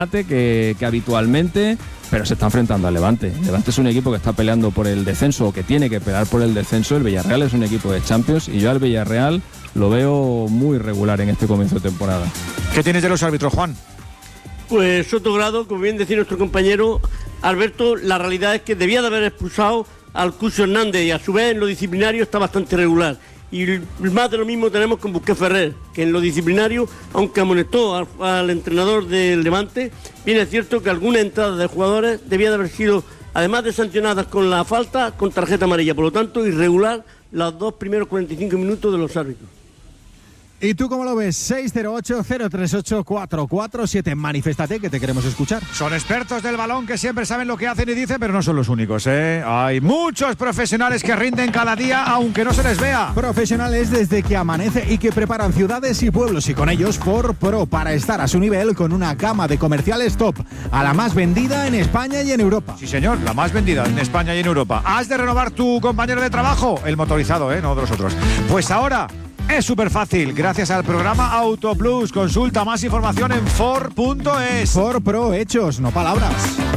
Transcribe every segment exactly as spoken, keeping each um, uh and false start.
Que, que habitualmente, pero se está enfrentando al Levante. El Levante es un equipo que está peleando por el descenso o que tiene que pelear por el descenso. El Villarreal es un equipo de Champions y yo al Villarreal lo veo muy regular en este comienzo de temporada. ¿Qué tienes de los árbitros, Juan? Pues Soto Grado, como bien decía nuestro compañero Alberto, la realidad es que debía de haber expulsado al Cucho Hernández y a su vez en lo disciplinario está bastante regular. Y más de lo mismo tenemos con Busquets Ferrer, que en lo disciplinario, aunque amonestó al, al entrenador del Levante, bien es cierto que algunas entradas de jugadores debían de haber sido, además de sancionadas con la falta, con tarjeta amarilla. Por lo tanto, irregular los dos primeros cuarenta y cinco minutos de los árbitros. ¿Y tú cómo lo ves? seis cero ocho, cero tres ocho, cuatro cuatro siete. Manifiéstate, que te queremos escuchar. Son expertos del balón que siempre saben lo que hacen y dicen, pero no son los únicos, ¿eh? Hay muchos profesionales que rinden cada día, aunque no se les vea. Profesionales desde que amanece y que preparan ciudades y pueblos, y con ellos For Pro, para estar a su nivel con una gama de comerciales top, a la más vendida en España y en Europa. Sí, señor, la más vendida en España y en Europa. ¿Has de renovar tu compañero de trabajo? El motorizado, ¿eh? No de los otros. Pues ahora es súper fácil, gracias al programa AutoPlus. Consulta más información en For punto es. For Pro, hechos, no palabras.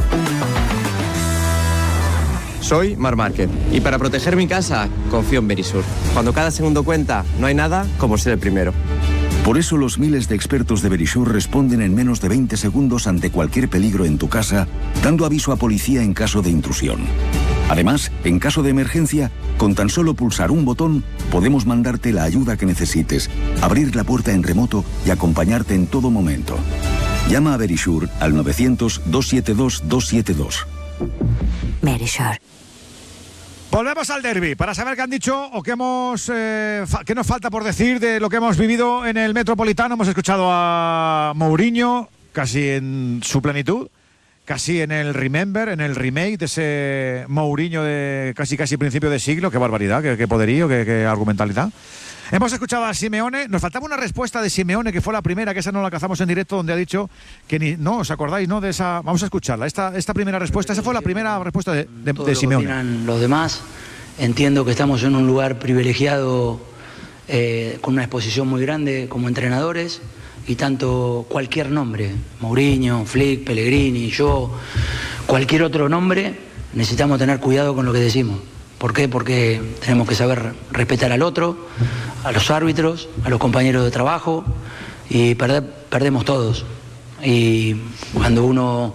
Soy Mar Márquez y para proteger mi casa confío en Verisur. Cuando cada segundo cuenta, no hay nada como ser el primero. Por eso los miles de expertos de Verisur responden en menos de veinte segundos ante cualquier peligro en tu casa, dando aviso a policía en caso de intrusión. Además, en caso de emergencia, con tan solo pulsar un botón, podemos mandarte la ayuda que necesites, abrir la puerta en remoto y acompañarte en todo momento. Llama a Verisur al novecientos, doscientos setenta y dos, doscientos setenta y dos. Verisur. Volvemos al derbi para saber qué han dicho o qué, hemos, eh, fa- qué nos falta por decir de lo que hemos vivido en el Metropolitano. Hemos escuchado a Mourinho casi en su plenitud, casi en el Remember, en el remake de ese Mourinho de casi casi principio de siglo. Qué barbaridad, qué, qué poderío, qué, qué argumentalidad. Hemos escuchado a Simeone. Nos faltaba una respuesta de Simeone, que fue la primera, que esa no la cazamos en directo, donde ha dicho que ni, no, ¿os acordáis, no? De esa, vamos a escucharla. Esta, esta primera respuesta, esa fue la primera respuesta de, de, Todo de lo Simeone. que opinan los demás. Entiendo que estamos en un lugar privilegiado, eh, con una exposición muy grande como entrenadores, y tanto cualquier nombre, Mourinho, Flick, Pellegrini, yo, cualquier otro nombre, necesitamos tener cuidado con lo que decimos. ¿Por qué? Porque tenemos que saber respetar al otro, a los árbitros, a los compañeros de trabajo, y perder, perdemos todos. Y cuando uno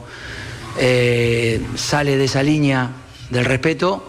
eh, sale de esa línea del respeto,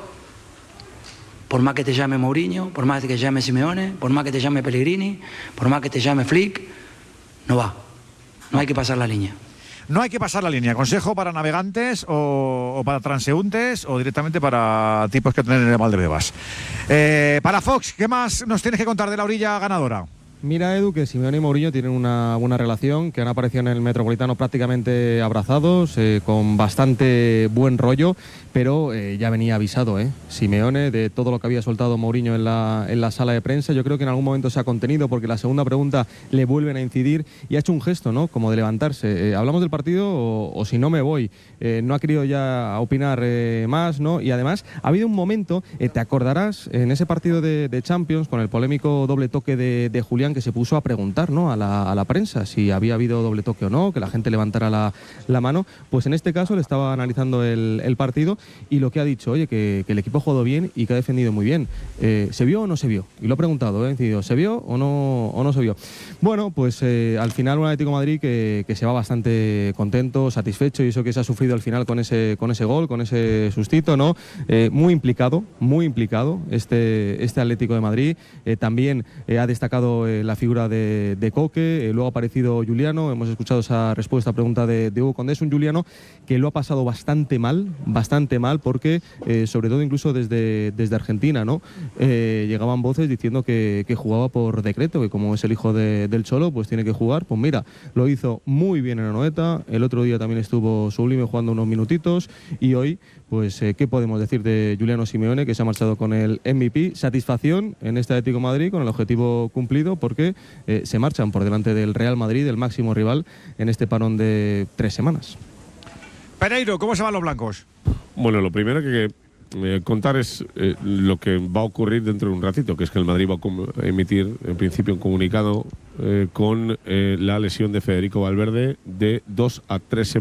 por más que te llame Mourinho, por más que te llame Simeone, por más que te llame Pellegrini, por más que te llame Flick, no va. No hay que pasar la línea. No hay que pasar la línea. ¿Consejo para navegantes o, o para transeúntes o directamente para tipos que tienen el mal de bebas? Eh, para Fox, ¿qué más nos tienes que contar de la orilla ganadora? Mira, Edu, que Simeone y Mourinho tienen una buena relación, que han aparecido en el Metropolitano prácticamente abrazados, eh, con bastante buen rollo, pero eh, ya venía avisado, ¿eh? Simeone, de todo lo que había soltado Mourinho en la, en la sala de prensa. Yo creo que en algún momento se ha contenido, porque la segunda pregunta le vuelven a incidir y ha hecho un gesto, ¿no? Como de levantarse. Eh, ¿Hablamos del partido o, o si no me voy? Eh, no ha querido ya opinar eh, más, ¿no? Y además ha habido un momento, eh, te acordarás, en ese partido de, de Champions, con el polémico doble toque de, de Julián, que se puso a preguntar, ¿no? a, la, a la prensa si había habido doble toque o no, que la gente levantara la, la mano. Pues en este caso le estaba analizando el, el partido y lo que ha dicho, oye, que, que el equipo ha jugado bien y que ha defendido muy bien. Eh, ¿Se vio o no se vio? Y lo ha preguntado, ¿eh? Decidido, ¿se vio o no, o no se vio? Bueno, pues eh, al final un Atlético de Madrid que, que se va bastante contento, satisfecho, y eso que se ha sufrido al final con ese, con ese gol, con ese sustito, ¿no? Eh, muy implicado, muy implicado este, este Atlético de Madrid. Eh, también eh, ha destacado eh, la figura de, de Coque, eh, luego ha aparecido Juliano. Hemos escuchado esa respuesta a pregunta de, de Hugo Condés, un Juliano que lo ha pasado bastante mal, bastante mal, porque eh, sobre todo incluso desde, desde Argentina, ¿no? Eh, llegaban voces diciendo que, que jugaba por decreto, que como es el hijo de, del Cholo, pues tiene que jugar. Pues mira, lo hizo muy bien en Anoeta, el otro día también estuvo sublime jugando unos minutitos, y hoy, pues, eh, ¿qué podemos decir de Juliano Simeone, que se ha marchado con el M V P? Satisfacción en este Atlético de Madrid, con el objetivo cumplido, porque eh, se marchan por delante del Real Madrid, el máximo rival, en este parón de tres semanas. Pereiro, ¿cómo se van los blancos? Bueno, lo primero que eh, contar es eh, lo que va a ocurrir dentro de un ratito, que es que el Madrid va a emitir en principio un comunicado eh, con eh, la lesión de Federico Valverde de dos a tres semanas.